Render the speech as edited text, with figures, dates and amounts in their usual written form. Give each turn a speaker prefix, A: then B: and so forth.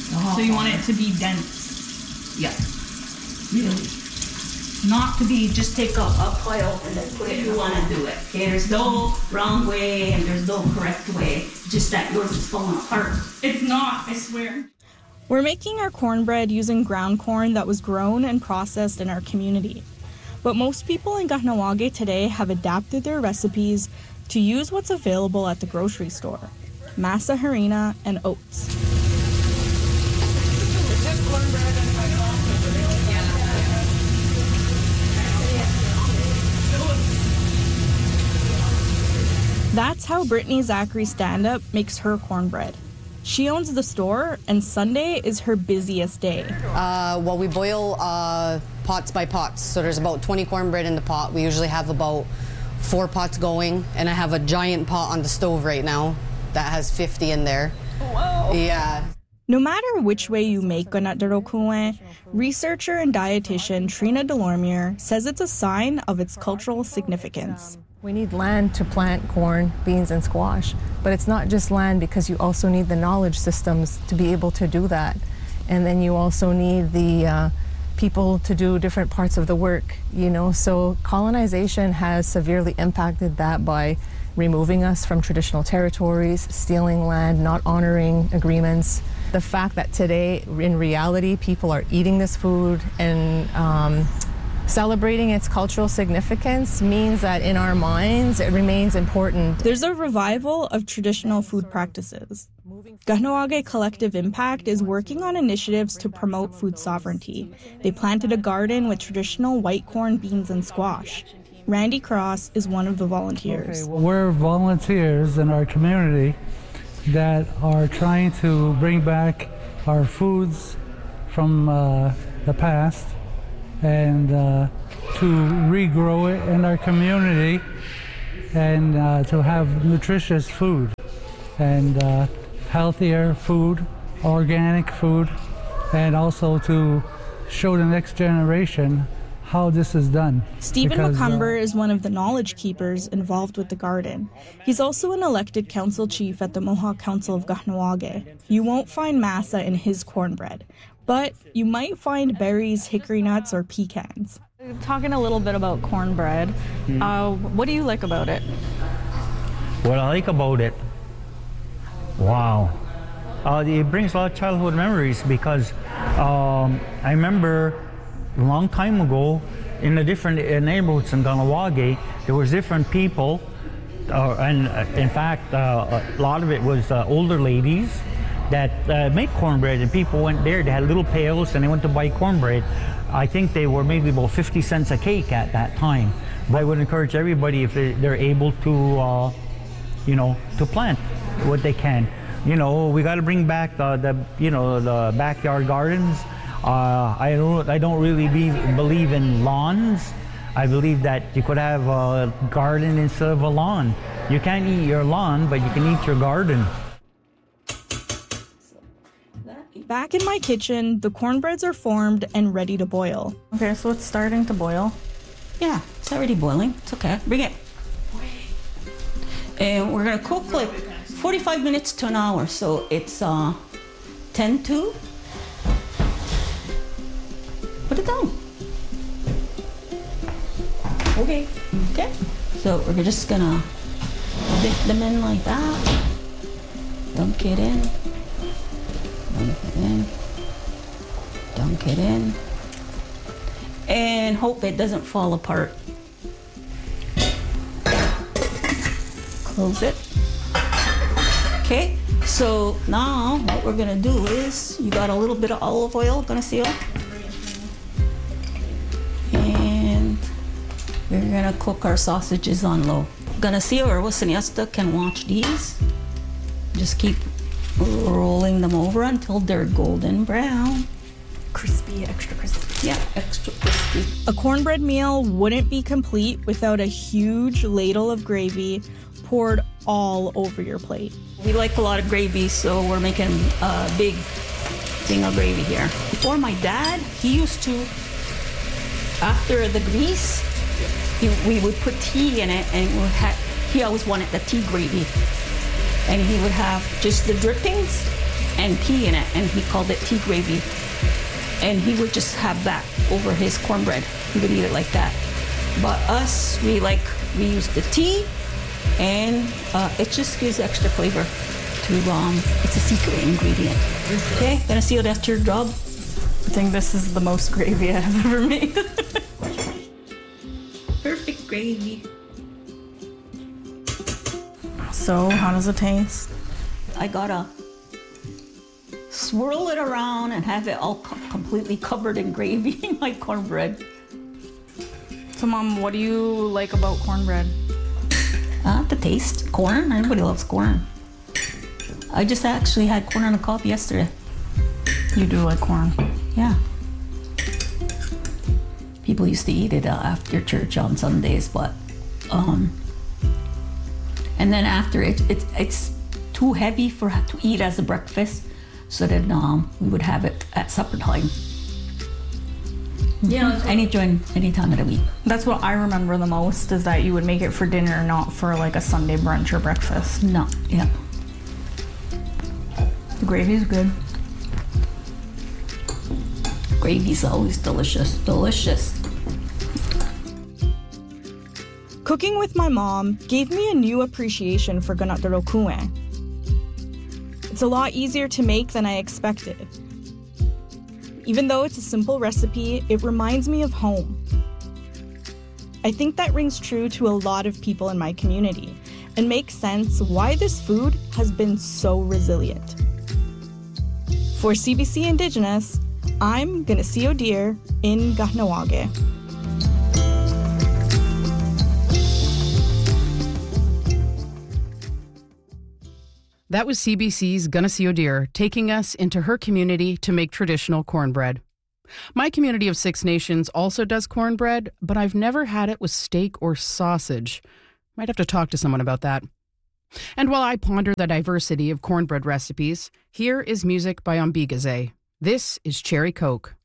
A: So you want it to be dense?
B: Yeah. Really. Not to be just take a pile and then put it. You want to do it. Okay, there's no wrong way and there's no correct way. Just that yours is falling apart.
A: It's not, I swear.
C: We're making our cornbread using ground corn that was grown and processed in our community. But most people in Kahnawake today have adapted their recipes to use what's available at the grocery store: masa harina and oats. That's how Brittany Zachary Stand-Up makes her cornbread. She owns the store, and Sunday is her busiest day.
D: Well, we boil pots by pots. So there's about 20 cornbread in the pot. We usually have about 4 pots going, and I have a giant pot on the stove right now that has 50 in there.
C: Wow.
D: Yeah.
C: No matter which way you make ganat darokue, researcher and dietitian Trina Delormier says it's a sign of its cultural significance.
E: We need land to plant corn, beans, and squash. But it's not just land, because you also need the knowledge systems to be able to do that. And then you also need the people to do different parts of the work, you know. So colonization has severely impacted that by removing us from traditional territories, stealing land, not honoring agreements. The fact that today, in reality, people are eating this food and celebrating its cultural significance means that in our minds it remains important.
C: There's a revival of traditional food practices. Kahnawake Collective Impact is working on initiatives to promote food sovereignty. They planted a garden with traditional white corn, beans, and squash. Randy Cross is one of the volunteers.
F: Okay, well, we're volunteers in our community that are trying to bring back our foods from the past and to regrow it in our community and to have nutritious food and healthier food, organic food, and also to show the next generation how this is done.
C: Stephen McCumber is one of the knowledge keepers involved with the garden. He's also an elected council chief at the Mohawk Council of Kahnawake. You won't find masa in his cornbread, but you might find berries, hickory nuts, or pecans. Talking a little bit about cornbread, what do you like about it?
G: What I like about it? Wow. It brings a lot of childhood memories because I remember a long time ago in the different neighborhoods in Kahnawake, there was different people, and in fact, a lot of it was older ladies that made cornbread, and people went there, they had little pails and they went to buy cornbread. I think they were maybe about 50 cents a cake at that time. But I would encourage everybody, if they're able to, to plant what they can. You know, we got to bring back the backyard gardens. I don't really believe in lawns. I believe that you could have a garden instead of a lawn. You can't eat your lawn, but you can eat your garden.
C: Back in my kitchen, the cornbreads are formed and ready to boil. Okay, so it's starting to boil.
B: Yeah, it's already boiling. It's okay. Bring it. And we're gonna cook like 45 minutes to an hour. So it's 10 to. Put it down. Okay. Okay. So we're just gonna dip them in like that. Dunk it in. Dunk it in. Dunk it in. And hope it doesn't fall apart. Close it. Okay, so now what we're gonna do is, you got a little bit of olive oil, gonna seal. And we're gonna cook our sausages on low. Gonna see or Wasaniasta can watch these. Just keep rolling them over until they're golden brown.
C: Crispy, extra crispy.
B: Yeah, extra crispy.
C: A cornbread meal wouldn't be complete without a huge ladle of gravy poured all over your plate.
B: We like a lot of gravy, so we're making a big thing of gravy here. Before, my dad, he used to, after the grease, we would put tea in it, and he always wanted the tea gravy. And he would have just the drippings and tea in it, and he called it tea gravy. And he would just have that over his cornbread. He would eat it like that. But us, we use the tea, and it just gives extra flavor to, it's a secret ingredient. Okay, gonna seal that's your job.
C: I think this is the most gravy I've ever made.
B: Perfect gravy.
C: So, how does it taste?
B: I gotta swirl it around and have it all completely covered in gravy, my cornbread.
C: So, Mom, what do you like about cornbread?
B: The taste. Corn. Everybody loves corn. I just actually had corn on the cob yesterday.
C: You do like corn?
B: Yeah. People used to eat it after church on Sundays, but and then after it's too heavy to eat as a breakfast, so then we would have it at supper time.
C: Yeah,
B: any time of the week.
C: That's what I remember the most, is that you would make it for dinner, not for like a Sunday brunch or breakfast.
B: No, yeah.
C: The gravy's good.
B: Gravy's always delicious, delicious.
C: Cooking with my mom gave me a new appreciation for ganat dorokue. It's a lot easier to make than I expected. Even though it's a simple recipe, it reminds me of home. I think that rings true to a lot of people in my community and makes sense why this food has been so resilient. For CBC Indigenous, I'm Ganasio Deer in Kahnawake.
H: That was CBC's Ganasio Deer taking us into her community to make traditional cornbread. My community of Six Nations also does cornbread, but I've never had it with steak or sausage. Might have to talk to someone about that. And while I ponder the diversity of cornbread recipes, here is music by Ombigaze. This is Cherry Coke.